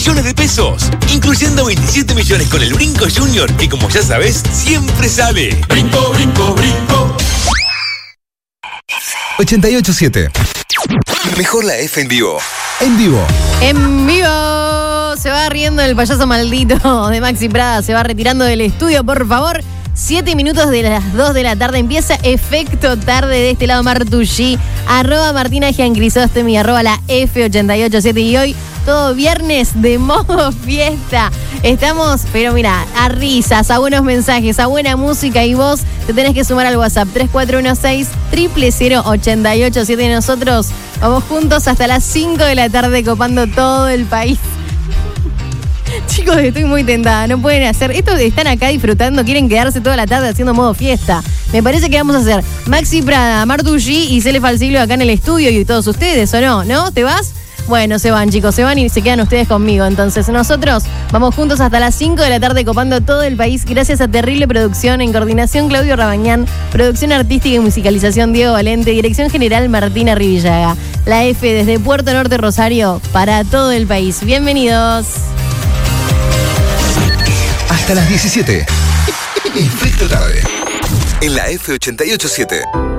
millones de pesos, incluyendo 27 millones con el Brinco Junior, que como ya sabes, siempre sale. Brinco, brinco, brinco. 88.7. Mejor la F en vivo. En vivo. En vivo. Se va riendo el payaso maldito de Maxi Prada. Se va retirando del estudio, por favor. 7 minutos de las 2 de la tarde. Empieza Efecto Tarde de este lado Martucci. @Martina Giancrisóstomi. @la F887. Y hoy, todo viernes de modo fiesta. Estamos, pero mira, a risas, a buenos mensajes, a buena música. Y vos te tenés que sumar al WhatsApp 3416-000-887. Nosotros vamos juntos hasta las 5 de la tarde copando todo el país. Chicos, estoy muy tentada, no pueden hacer. Estos están acá disfrutando, quieren quedarse toda la tarde haciendo modo fiesta. Me parece que vamos a hacer Maxi Prada, Martucci y Cele Falsilio acá en el estudio y todos ustedes, ¿o no? ¿No? ¿Te vas? Bueno, se van, chicos, se van y se quedan ustedes conmigo. Entonces, nosotros vamos juntos hasta las 5 de la tarde copando todo el país gracias a Terrible Producción, en coordinación Claudio Rabañán, producción artística y musicalización Diego Valente, dirección general Martina Rivillaga. La F desde Puerto Norte Rosario para todo el país. Bienvenidos. Hasta las 17. Efecto Tarde. En la F887.